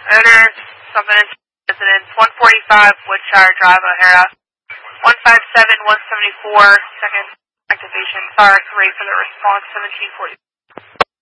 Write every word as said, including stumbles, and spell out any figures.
Owner, Summit Residence, one forty-five Woodshire Drive, O'Hara. one five seven one seven four, second activation. Fire three for the response, seventeen forty.